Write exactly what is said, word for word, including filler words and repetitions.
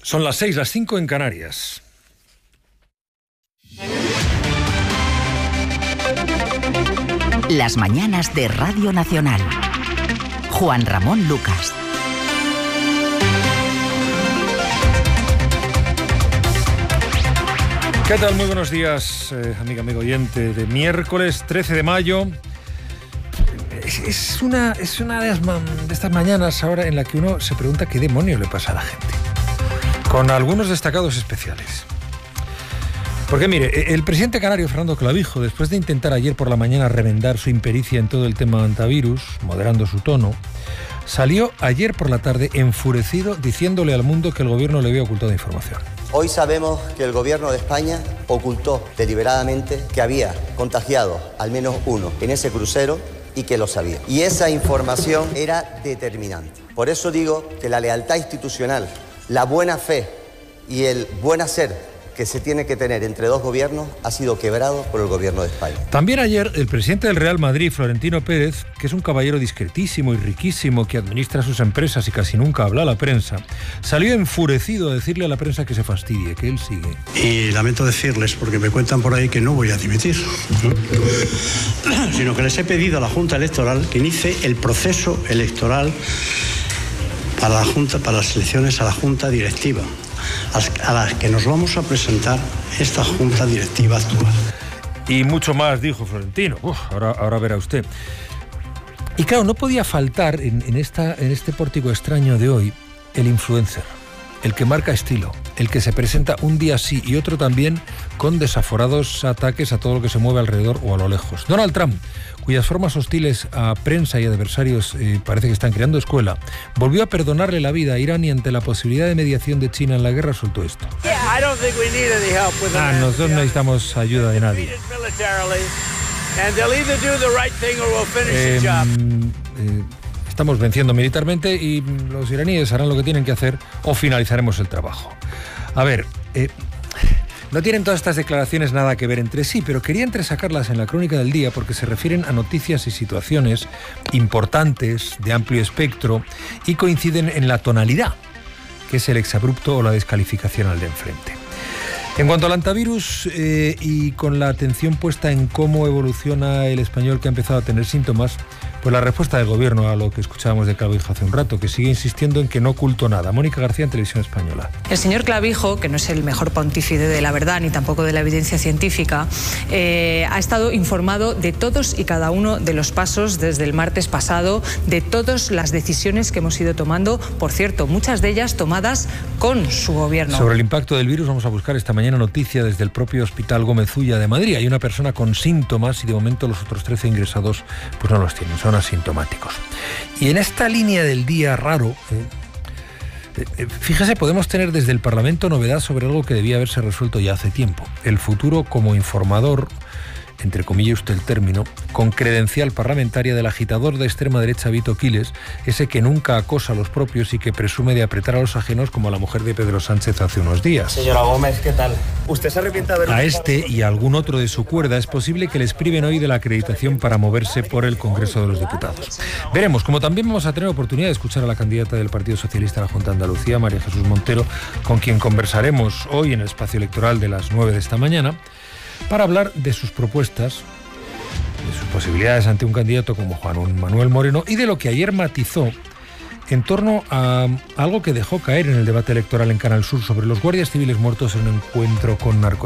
Son las seis, las cinco en Canarias. Las mañanas de Radio Nacional. Juan Ramón Lucas. ¿Qué tal? Muy buenos días, eh, amiga, amigo oyente, de miércoles trece de mayo. Es, es, una, es una de, las ma- de estas mañanas ahora en la que uno se pregunta qué demonio le pasa a la gente. Con algunos destacados especiales. Porque mire, el presidente canario Fernando Clavijo, después de intentar ayer por la mañana remendar su impericia en todo el tema antivirus, moderando su tono, salió ayer por la tarde enfurecido diciéndole al mundo que el gobierno le había ocultado información. Hoy sabemos que el gobierno de España ocultó deliberadamente que había contagiado al menos uno en ese crucero y que lo sabía. Y esa información era determinante. Por eso digo que la lealtad institucional, la buena fe y el buen hacer que se tiene que tener entre dos gobiernos ha sido quebrado por el gobierno de España. También ayer el presidente del Real Madrid, Florentino Pérez, que es un caballero discretísimo y riquísimo que administra sus empresas y casi nunca habla a la prensa, salió enfurecido a decirle a la prensa que se fastidie, que él sigue. Y lamento decirles, porque me cuentan por ahí que no voy a dimitir, sino que les he pedido a la Junta Electoral que inicie el proceso electoral para la Junta, para las elecciones a la Junta Directiva, a las que nos vamos a presentar esta Junta Directiva actual. Y mucho más, dijo Florentino. Uf, ahora, ahora verá usted. Y claro, no podía faltar en, en, esta, en este pórtico extraño de hoy el influencer, el que marca estilo, el que se presenta un día sí y otro también con desaforados ataques a todo lo que se mueve alrededor o a lo lejos. Donald Trump, cuyas formas hostiles a prensa y adversarios eh, parece que están creando escuela, volvió a perdonarle la vida a Irán y ante la posibilidad de mediación de China en la guerra soltó esto. Ah, nosotros no necesitamos ayuda de nadie. Eh, eh, estamos venciendo militarmente y los iraníes harán lo que tienen que hacer o finalizaremos el trabajo. A ver, eh, no tienen todas estas declaraciones nada que ver entre sí, pero quería entresacarlas en la crónica del día porque se refieren a noticias y situaciones importantes, de amplio espectro, y coinciden en la tonalidad, que es el exabrupto o la descalificación al de enfrente. En cuanto al antivirus eh, y con la atención puesta en cómo evoluciona el español que ha empezado a tener síntomas, pues la respuesta del gobierno a lo que escuchábamos de Clavijo hace un rato, que sigue insistiendo en que no ocultó nada. Mónica García, en Televisión Española. El señor Clavijo, que no es el mejor pontífice de la verdad ni tampoco de la evidencia científica, eh, ha estado informado de todos y cada uno de los pasos desde el martes pasado, de todas las decisiones que hemos ido tomando, por cierto, muchas de ellas tomadas con su gobierno. Sobre el impacto del virus vamos a buscar esta mañana noticia desde el propio Hospital Gómez Ulla de Madrid. Hay una persona con síntomas y de momento los otros trece ingresados pues no los tienen, son asintomáticos. Y en esta línea del día raro, eh, eh, fíjese, podemos tener desde el Parlamento novedad sobre algo que debía haberse resuelto ya hace tiempo. El futuro como informador, entre comillas usted el término, con credencial parlamentaria del agitador de extrema derecha Vito Quiles, ese que nunca acosa a los propios y que presume de apretar a los ajenos como a la mujer de Pedro Sánchez hace unos días. Señora Gómez, ¿qué tal? ¿Usted se arrepiente de haber... A este y a algún otro de su cuerda es posible que les priven hoy de la acreditación para moverse por el Congreso de los Diputados. Veremos, como también vamos a tener oportunidad de escuchar a la candidata del Partido Socialista a la Junta de Andalucía, María Jesús Montero, con quien conversaremos hoy en el espacio electoral de las nueve de esta mañana, para hablar de sus propuestas, de sus posibilidades ante un candidato como Juan Manuel Moreno y de lo que ayer matizó en torno a algo que dejó caer en el debate electoral en Canal Sur sobre los guardias civiles muertos en un encuentro con narcotraficantes.